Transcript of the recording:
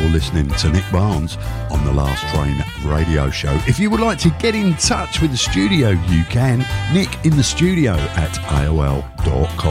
You're listening to Nick Barnes on the Last Train radio show. If you would like to get in touch with the studio, you can. Nick in the studio at AOL.com.